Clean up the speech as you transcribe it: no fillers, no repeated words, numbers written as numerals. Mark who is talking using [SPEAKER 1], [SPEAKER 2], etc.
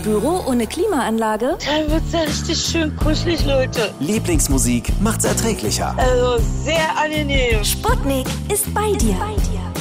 [SPEAKER 1] Büro ohne Klimaanlage?
[SPEAKER 2] Dann wird's ja richtig schön kuschelig, Leute.
[SPEAKER 3] Lieblingsmusik macht's erträglicher.
[SPEAKER 2] Also sehr angenehm.
[SPEAKER 1] Sputnik ist bei dir.